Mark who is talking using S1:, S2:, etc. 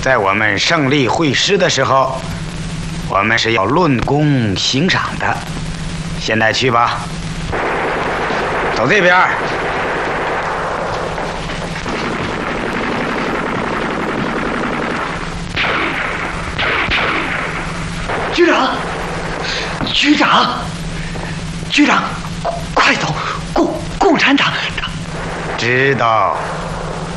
S1: 在我们胜利会师的时候，我们是要论功行赏的。现在去吧，走这边。
S2: 局长，局长，局长，快走！共产党！
S1: 知道。